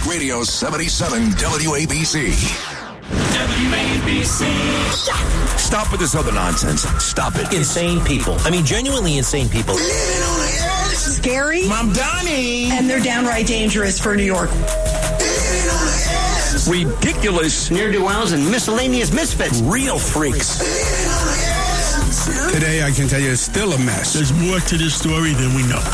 Radio 77 WABC. WABC. Stop with this other nonsense. Stop it. Insane people. I mean, genuinely insane people. Scary. Mom Donnie. And they're downright dangerous for New York. Ridiculous. Ne'er-do-wells and miscellaneous misfits. Real freaks. Today, I can tell you, it's still a mess. There's more to this story than we know.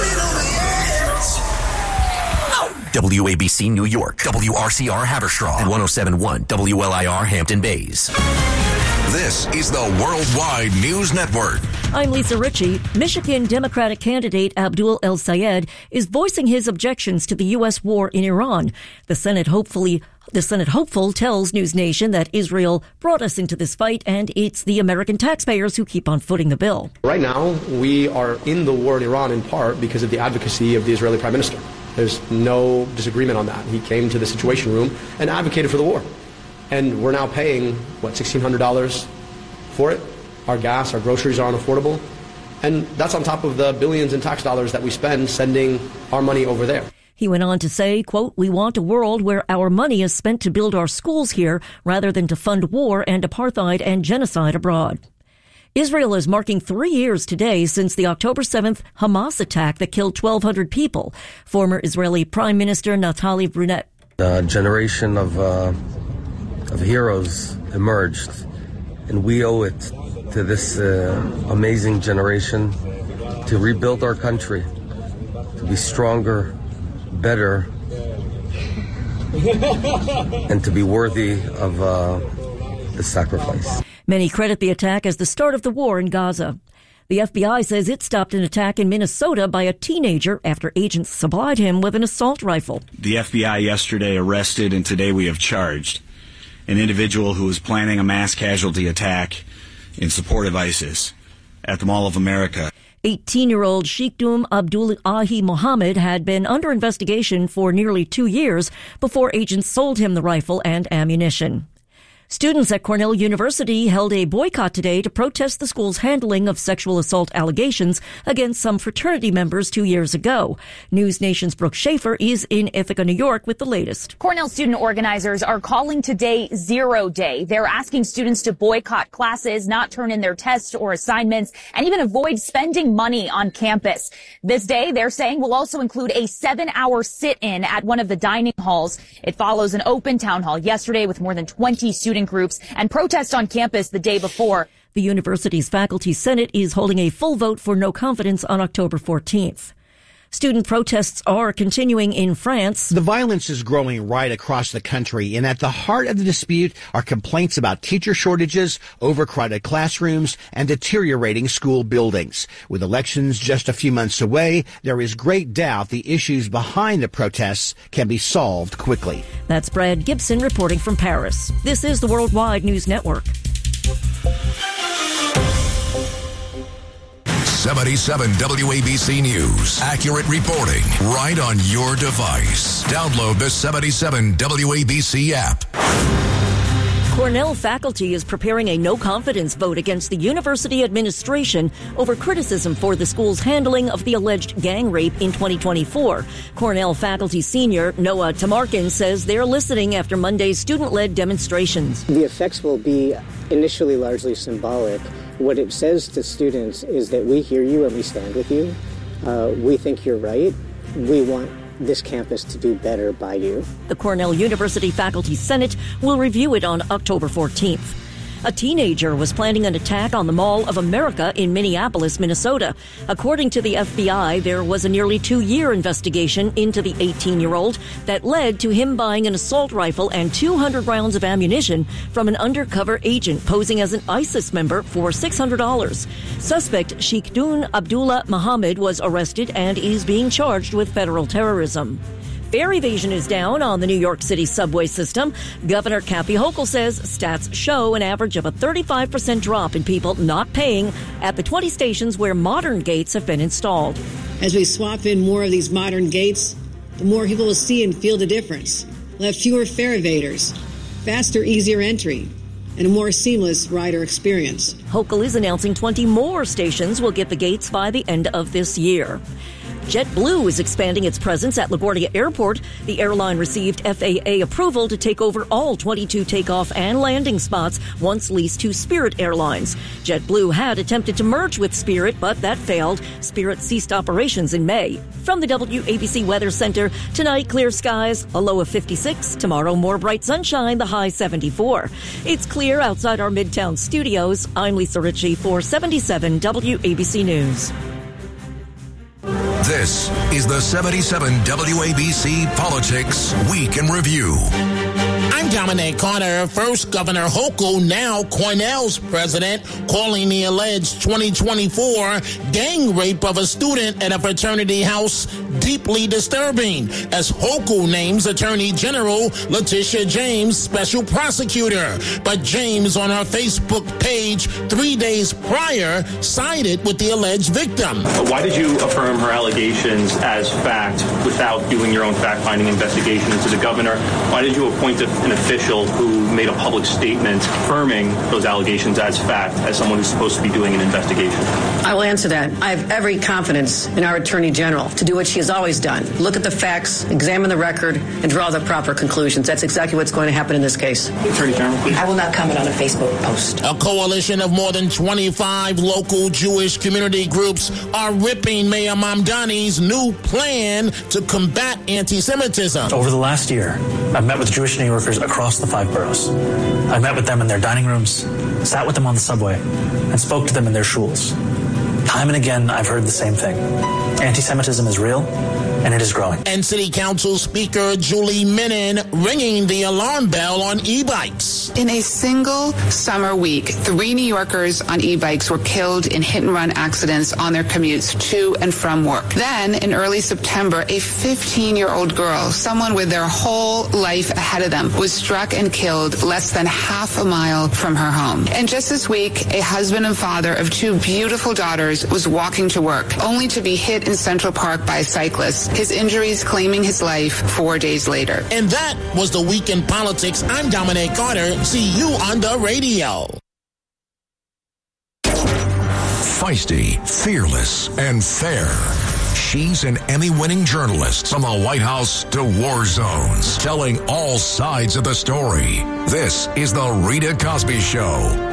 WABC New York, WRCR Haverstraw, and 107.1 WLIR Hampton Bays. This is the Worldwide News Network. I'm Lisa Ritchie. Michigan Democratic candidate Abdul El-Sayed is voicing his objections to the U.S. war in Iran. The Senate hopeful tells News Nation that Israel brought us into this fight and it's the American taxpayers who keep on footing the bill. Right now, we are in the war in Iran in part because of the advocacy of the Israeli Prime Minister. There's no disagreement on that. He came to the Situation Room and advocated for the war. And we're now paying, $1,600 for it? Our gas, our groceries are unaffordable. And that's on top of the billions in tax dollars that we spend sending our money over there. He went on to say, quote, "We want a world where our money is spent to build our schools here rather than to fund war and apartheid and genocide abroad." Israel is marking 3 years today since the October 7th Hamas attack that killed 1,200 people. Former Israeli Prime Minister Naftali Bennett. A generation of heroes emerged, and we owe it to this amazing generation to rebuild our country, to be stronger, better, and to be worthy of the sacrifice. Many credit the attack as the start of the war in Gaza. The FBI says it stopped an attack in Minnesota by a teenager after agents supplied him with an assault rifle. The FBI yesterday arrested and today we have charged an individual who was planning a mass casualty attack in support of ISIS at the Mall of America. 18-year-old Sheikhdum Abdullahi Mohammed had been under investigation for nearly 2 years before agents sold him the rifle and ammunition. Students at Cornell University held a boycott today to protest the school's handling of sexual assault allegations against some fraternity members 2 years ago. News Nation's Brooke Schaefer is in Ithaca, New York with the latest. Cornell student organizers are calling today Zero Day. They're asking students to boycott classes, not turn in their tests or assignments, and even avoid spending money on campus. This day, they're saying, will also include a 7-hour sit-in at one of the dining halls. It follows an open town hall yesterday with more than 20 student groups and protests on campus the day before. The university's faculty senate is holding a full vote for no confidence on October 14th. Student protests are continuing in France. The violence is growing right across the country, and at the heart of the dispute are complaints about teacher shortages, overcrowded classrooms, and deteriorating school buildings. With elections just a few months away, there is great doubt the issues behind the protests can be solved quickly. That's Brad Gibson reporting from Paris. This is the Worldwide News Network. 77 WABC News. Accurate reporting right on your device. Download the 77 WABC app. Cornell faculty is preparing a no-confidence vote against the university administration over criticism for the school's handling of the alleged gang rape in 2024. Cornell faculty senior Noah Tamarkin says they're listening after Monday's student-led demonstrations. The effects will be initially largely symbolic. What it says to students is that we hear you and we stand with you. We think you're right. We want this campus to do better by you. The Cornell University Faculty Senate will review it on October 14th. A teenager was planning an attack on the Mall of America in Minneapolis, Minnesota. According to the FBI, there was a nearly 2-year investigation into the 18-year-old that led to him buying an assault rifle and 200 rounds of ammunition from an undercover agent posing as an ISIS member for $600. Suspect Sheikhdum Abdullah Mohammed was arrested and is being charged with federal terrorism. Fare evasion is down on the New York City subway system. Governor Kathy Hochul says stats show an average of a 35% drop in people not paying at the 20 stations where modern gates have been installed. As we swap in more of these modern gates, the more people will see and feel the difference. We'll have fewer fare evaders, faster, easier entry, and a more seamless rider experience. Hochul is announcing 20 more stations will get the gates by the end of this year. JetBlue is expanding its presence at LaGuardia Airport. The airline received FAA approval to take over all 22 takeoff and landing spots once leased to Spirit Airlines. JetBlue had attempted to merge with Spirit, but that failed. Spirit ceased operations in May. From the WABC Weather Center, tonight clear skies, a low of 56. Tomorrow more bright sunshine, the high 74. It's clear outside our Midtown studios. I'm Lisa Ritchie for 77 WABC News. This is the 77 WABC Politics Week in Review. I'm Dominic Carter. First, Governor Hochul, now Cornell's president, calling the alleged 2024 gang rape of a student at a fraternity house deeply disturbing, as Hochul names Attorney General Letitia James special prosecutor. But James, on her Facebook page 3 days prior, sided with the alleged victim. Why did you affirm her allegations as fact without doing your own fact-finding investigation into the governor? Why did you appoint an official who made a public statement affirming those allegations as fact as someone who's supposed to be doing an investigation? I will answer that. I have every confidence in our Attorney General to do what she has always done. Look at the facts, examine the record, and draw the proper conclusions. That's exactly what's going to happen in this case. Attorney General, please. I will not comment on a Facebook post. A coalition of more than 25 local Jewish community groups are ripping Mayor Mamdani's new plan to combat anti-Semitism. Over the last year, I've met with Jewish New Yorkers across the 5 boroughs. I met with them in their dining rooms, sat with them on the subway, and spoke to them in their shuls. Time and again, I've heard the same thing. Anti-Semitism is real, and it is growing. And City Council Speaker Julie Menin ringing the alarm bell on e-bikes. In a single summer week, 3 New Yorkers on e-bikes were killed in hit-and-run accidents on their commutes to and from work. Then, in early September, a 15-year-old girl, someone with their whole life ahead of them, was struck and killed less than half a mile from her home. And just this week, a husband and father of 2 beautiful daughters was walking to work, only to be hit in Central Park by a cyclist, his injuries claiming his life 4 days later. And that was the Week in Politics. I'm Dominic Carter. See you on the radio. Feisty, fearless, and fair. She's an Emmy-winning journalist from the White House to war zones, telling all sides of the story. This is The Rita Cosby Show.